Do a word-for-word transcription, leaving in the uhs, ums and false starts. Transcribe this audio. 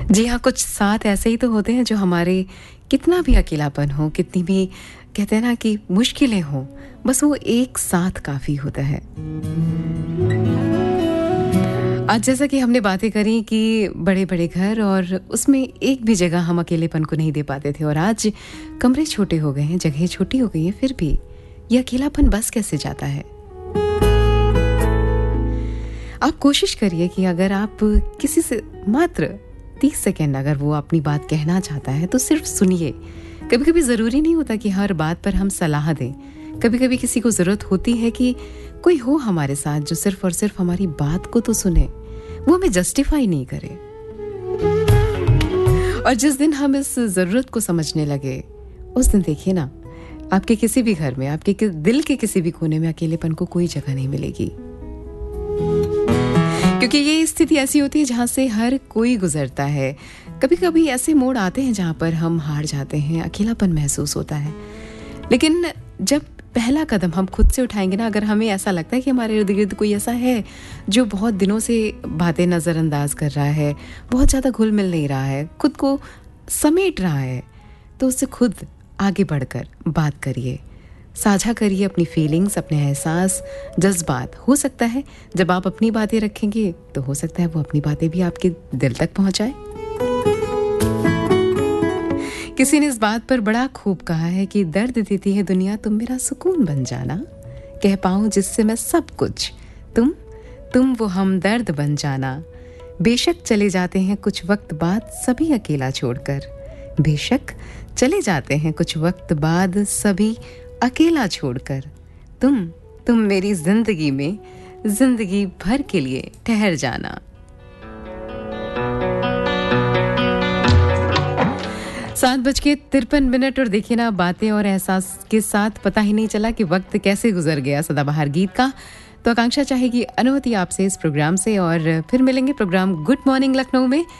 जी हाँ, कुछ साथ ऐसे ही तो होते हैं जो हमारे कितना भी अकेलापन हो, कितनी भी कहते हैं ना कि मुश्किलें हों, बस वो एक साथ काफ़ी होता है। आज जैसा कि हमने बातें करी कि बड़े-बड़े घर और उसमें एक भी जगह हम अकेलेपन को नहीं दे पाते थे और आज कमरे छोटे हो गए हैं, जगह छोटी हो गई है, फिर भी ये अकेलापन बस कैसे जाता है? आप कोशिश करिए कि अगर आप किसी से मात्र तीस सेकंड अगर वो अपनी बात कहना चाहता है तो सिर्फ सुनिए। कभी-कभी ज़रूरी नहीं होता कि हर बात पर हम सलाह दें। कभी-कभी किसी को ज़रूरत होती है कि कोई हो हमारे साथ जो सिर्फ और सिर्फ हमारी बात को तो सुने, वो हमें जस्टिफाई नहीं करे। और जिस दिन हम इस ज़रूरत को समझने लगे, उस दिन देखिए ना, आपके किसी भी घर में, आपके दिल के किसी भी कोने में अकेलेपन को कोई जगह नहीं मिलेगी। क्योंकि ये स्थिति ऐसी होती है जहाँ से हर कोई गुजरता है। कभी-कभी ऐसे मोड़ आते हैं जहाँ पर हम हार जाते हैं, अकेलापन महसूस होता है। लेकिन जब पहला कदम हम खुद से उठाएंगे ना, अगर हमें ऐसा लगता है कि हमारे इर्द-गिर्द कोई ऐसा है जो बहुत दिनों से बातें नज़रअंदाज कर रहा है, बहुत ज़्यादा घुल मिल नहीं रहा है, खुद को समेट रहा है, तो उससे खुद आगे बढ़कर बात करिए, साझा करिए अपनी फीलिंग्स, अपने एहसास, जज्बात। हो सकता है जब आप अपनी बातें रखेंगे तो हो सकता है वो अपनी बातें भी आपके दिल तक पहुंचाए। किसी ने इस बात पर बड़ा खूब कहा है कि दर्द देती है दुनिया, तुम मेरा सुकून बन जाना, कह पाऊं जिससे मैं सब कुछ, तुम तुम वो हमदर्द बन जाना। बेशक चले जाते हैं कुछ वक्त बाद सभी अकेला छोड़कर, बेशक चले जाते हैं कुछ वक्त बाद सभी अकेला छोड़कर, तुम तुम मेरी जिंदगी में जिंदगी भर के लिए ठहर जाना। सात बज के तिरपन मिनट और देखिए ना, बातें और एहसास के साथ पता ही नहीं चला कि वक्त कैसे गुजर गया सदाबहार गीत का। तो आकांक्षा चाहेगी अनुमति आपसे इस प्रोग्राम से और फिर मिलेंगे प्रोग्राम गुड मॉर्निंग लखनऊ में।